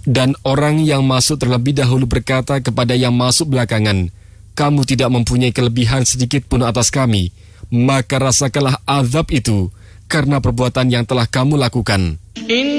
Dan orang yang masuk terlebih dahulu berkata kepada yang masuk belakangan, "Kamu tidak mempunyai kelebihan sedikit pun atas kami, maka rasakanlah azab itu karena perbuatan yang telah kamu lakukan."